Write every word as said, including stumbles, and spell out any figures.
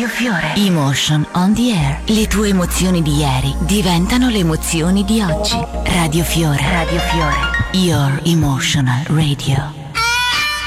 Fiore. Emotion on the air. Le tue emozioni di ieri diventano le emozioni di oggi. Radio Fiore. Radio Fiore. Your emotional radio.